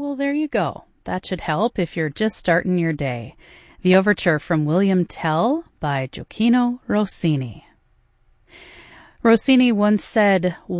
Well, there you go. That should help if you're just starting your day. The Overture from William Tell by Gioachino Rossini. Rossini once said,